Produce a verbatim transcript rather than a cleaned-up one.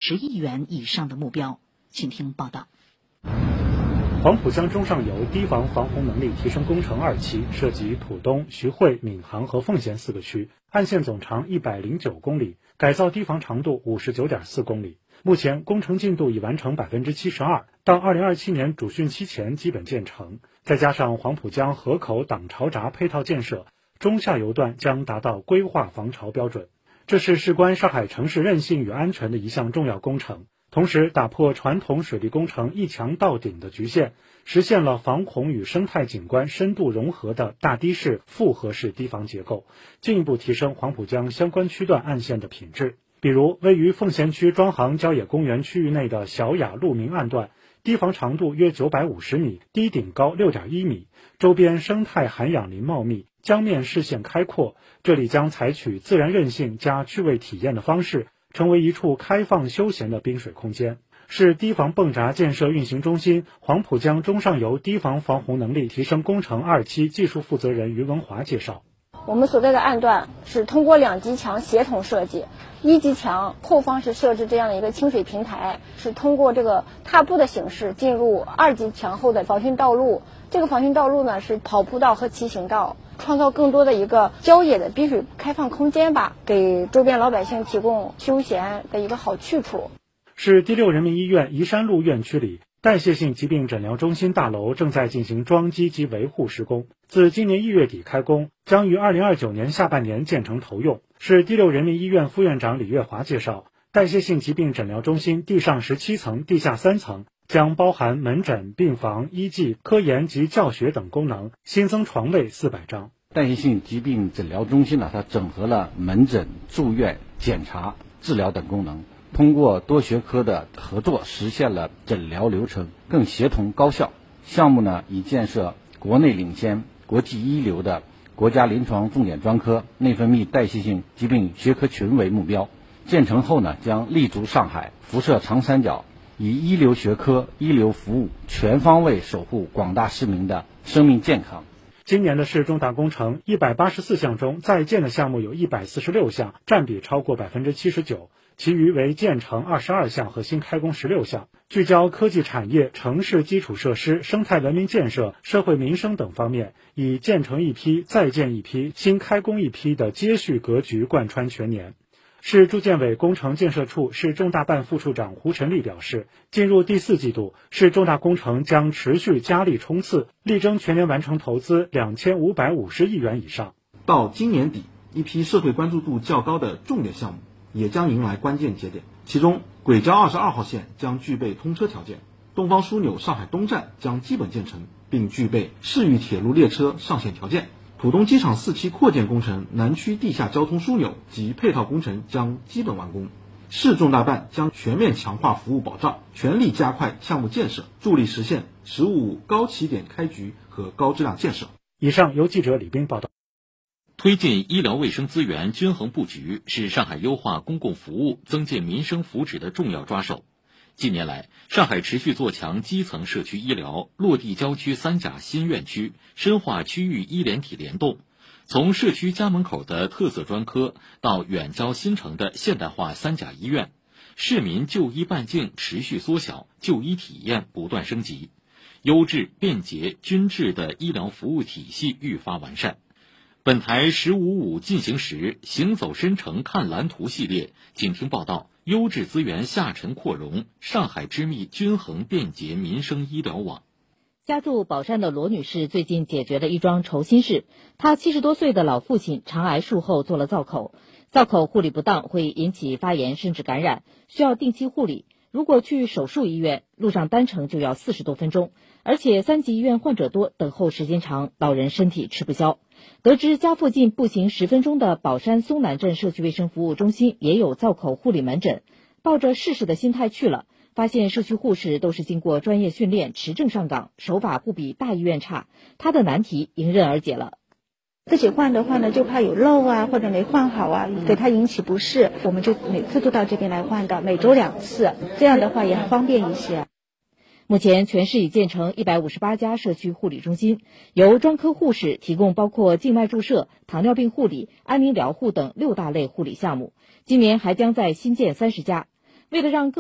十亿元以上的目标。请听报道。 黄浦江中上游堤防防洪能力提升工程二期涉及浦东、徐汇、闵行和奉贤四个区，岸线总长一百零九公里，改造堤防长度五十九点四公里。目前工程进度已完成百分之七十二，到二零二七年主汛期前基本建成。再加上黄浦江河口挡潮闸配套建设，中下游段将达到规划防潮标准。这是事关上海城市韧性与安全的一项重要工程，同时打破传统水利工程一墙到顶的局限，实现了防洪与生态景观深度融合的大堤式复合式堤防结构，进一步提升黄浦江相关区段岸线的品质。比如位于奉贤区庄行郊野公园区域内的小雅路明岸段，堤防长度约九百五十米，堤顶高 六点一米，周边生态涵养林茂密，江面视线开阔。这里将采取自然韧性加趣味体验的方式，成为一处开放休闲的滨水空间。市堤防泵闸建设运行中心黄浦江中上游堤防防洪能力提升工程二期技术负责人于文华介绍， 我们所在的岸段是通过两级墙协同设计，一级墙后方是设置这样的一个清水平台，是通过这个踏步的形式进入二级墙后的防汛道路。这个防汛道路呢是跑步道和骑行道，创造更多的一个郊野的滨水开放空间吧，给周边老百姓提供休闲的一个好去处。 市第六人民医院宜山路院区里，代谢性疾病诊疗中心大楼正在进行装机及维护施工，自今年一月底开工，将于二零二九年下半年建成投用。市第六人民医院副院长李月华介绍，代谢性疾病诊疗中心地上十七层、地下三层，将包含门诊、病房、医技、科研及教学等功能，新增床位四百张。 代谢性疾病诊疗中心呢，它整合了门诊、住院、检查、治疗等功能，通过多学科的合作，实现了诊疗流程更协同高效。项目呢，以建设国内领先、国际一流的国家临床重点专科内分泌代谢性疾病学科群为目标。建成后呢，将立足上海，辐射长三角，以一流学科、一流服务全方位守护广大市民的生命健康。 今年的市重大工程一百八十四项中，在建的项目有一百四十六项，占比超过百分之七十九。其余为建成二十二项和新开工十六项，聚焦科技产业、城市基础设施、生态文明建设、社会民生等方面，以建成一批、再建一批、新开工一批的接续格局贯穿全年。市住建委工程建设处市重大办副处长胡晨立表示，进入第四季度，市重大工程将持续加力冲刺，力争全年完成投资两千五百五十亿元以上。 到今年底，一批社会关注度较高的重点项目也将迎来关键节点，其中轨交二十二号线将具备通车条件，东方枢纽上海东站将基本建成，并具备市域铁路列车上线条件。浦东机场四期扩建工程南区地下交通枢纽及配套工程将基本完工。市重大办将全面强化服务保障，全力加快项目建设，助力实现“十五五”高起点开局和高质量建设。 以上由记者李斌报道。 推进医疗卫生资源均衡布局是上海优化公共服务、增进民生福祉的重要抓手。近年来，上海持续做强基层社区医疗，落地郊区三甲新院区，深化区域医联体联动。从社区家门口的特色专科到远郊新城的现代化三甲医院，市民就医半径持续缩小，就医体验不断升级，优质、便捷、均质的医疗服务体系愈发完善。本台十五五进行时行走深城看蓝图系列，请听报道：优质资源下沉扩容，上海织密均衡便捷民生医疗网。 家住宝山的罗女士最近解决了一桩愁心事。她七十多岁的老父亲肠癌术后做了造口，造口护理不当会引起发炎甚至感染，需要定期护理。如果去手术医院，路上单程就要四十多分钟，而且三级医院患者多，等候时间长，老人身体吃不消。得知家附近步行十分钟的宝山松南镇社区卫生服务中心也有造口护理门诊，抱着试试的心态去了，发现社区护士都是经过专业训练，持证上岗，手法不比大医院差，他的难题迎刃而解了。 自己换的话呢，就怕有漏啊，或者没换好啊，给他引起不适，我们就每次都到这边来换的，每周两次，这样的话也方便一些。 目前全市已建成一百五十八家社区护理中心，由专科护士提供包括静脉注射、糖尿病护理、安宁疗护等六大类护理项目，今年还将在新建三十家。为了让更